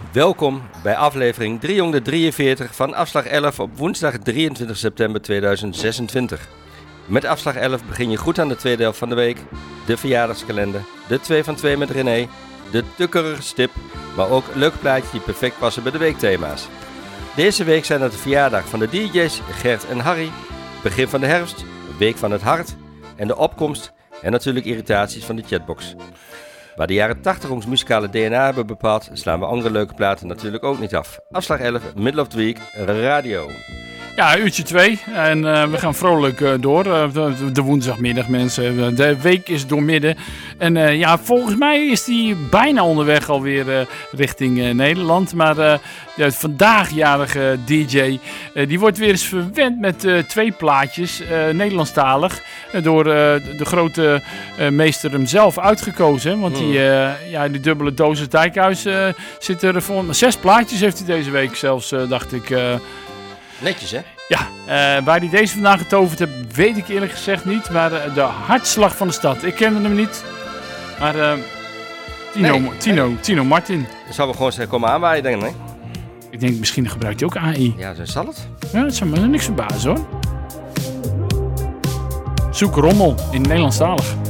Welkom bij aflevering 343 van afslag 11 op woensdag 23 september 2026. Met afslag 11 begin je goed aan de tweede helft van de week, de verjaardagskalender, de 2 van 2 met René, de tukkerige stip, maar ook leuke plaatjes die perfect passen bij de weekthema's. Deze week zijn het de verjaardag van de DJ's Gert en Harry, begin van de herfst, week van het hart en de opkomst en natuurlijk irritaties van de chatbox. Waar de jaren 80 ons muzikale DNA hebben bepaald, slaan we andere leuke platen natuurlijk ook niet af. Afslag 11, Middle of the Week, radio. Ja, uurtje 2 en we gaan vrolijk door. De woensdagmiddag, mensen. De week is doormidden. En volgens mij is die bijna onderweg alweer richting Nederland. Maar de vandaagjjarige DJ, die wordt weer eens verwend met 2 plaatjes, Nederlandstalig. Door de grote meester hem zelf uitgekozen. Want die dubbele dosis Dijkhuis zit er voor. 6 plaatjes heeft hij deze week zelfs, dacht ik. Netjes, hè? Ja, waar hij deze vandaag getoverd heeft, weet ik eerlijk gezegd niet. Maar de hartslag van de stad, ik kende hem niet. Maar Tino Martin. Dan zal we gewoon zeggen, kom aan waar je denkt, hè? Ik denk, misschien gebruikt hij ook AI. Ja, zo zal het. Ja, dat zou me niks verbazen, hoor. Zoek rommel in Nederlandstalig.